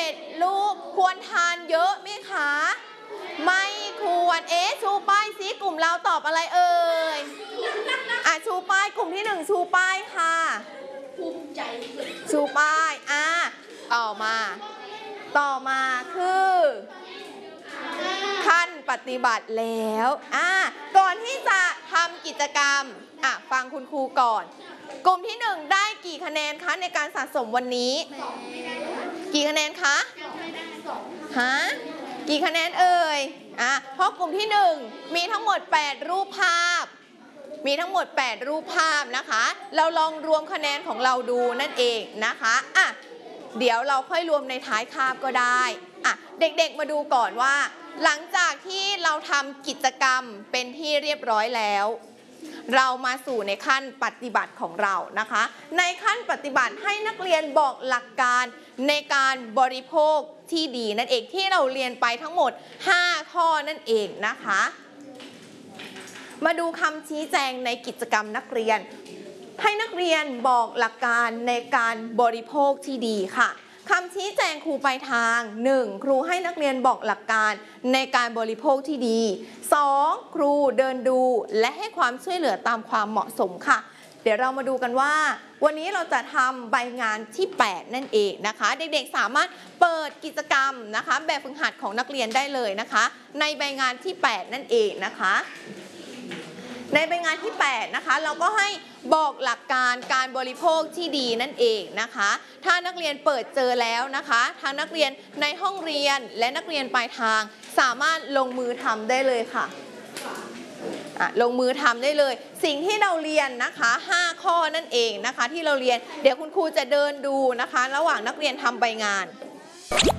11 ลูกควรทานเยอะไหมคะไม่ควรชูป้ายซิกลุ่มเราตอบอะไรเอ่ยชูป้ายกลุ่มที่1ชูป้ายค่ะภูมิใจชูป้ายต่อมาคือขั้นปฏิบัติแล้วก่อนที่จะทำกิจกรรมฟังคุณครูก่อนกลุ่มที่1ได้กี่คะแนนคะในการสะสมวันนี้กี่คะแนนคะกี่คะแนนเอ่ยเพราะกลุ่มที่1มีทั้งหมด8รูปภาพนะคะเราลองรวมคะแนนของเราดูนั่นเองนะคะเดี๋ยวเราค่อยรวมในท้ายคาบก็ได้เด็กๆมาดูก่อนว่าหลังจากที่เราทำกิจกรรมเป็นที่เรียบร้อยแล้วเรามาสู่ในขั้นปฏิบัติของเรานะคะในขั้นปฏิบัติให้นักเรียนบอกหลักการในการบริโภคที่ดีนั่นเองที่เราเรียนไปทั้งหมด5ข้อนั่นเองนะคะมาดูคำชี้แจงในกิจกรรมนักเรียนให้นักเรียนบอกหลักการในการบริโภคที่ดีค่ะคำชี้แจงครูไปทาง 1. ครูให้นักเรียนบอกหลักการในการบริโภคที่ดี 2. ครูเดินดูและให้ความช่วยเหลือตามความเหมาะสมค่ะเดี๋ยวเรามาดูกันว่าวันนี้เราจะทำใบงานที่8นั่นเองนะคะเด็กๆสามารถเปิดกิจกรรมนะคะแบบฝึกหัดของนักเรียนได้เลยนะคะในใบงานที่8นั่นเองนะคะในใบงานที่8นะคะเราก็ให้บอกหลักการการบริโภคที่ดีนั่นเองนะคะถ้านักเรียนเปิดเจอแล้วนะคะทางนักเรียนในห้องเรียนและนักเรียนปลายทางสามารถลงมือทำได้เลยค่ะลงมือทำได้เลยสิ่งที่เราเรียนนะคะ5ข้อนั่นเองนะคะที่เราเรียนเดี๋ยวคุณครูจะเดินดูนะคะระหว่างนักเรียนทำใบงาน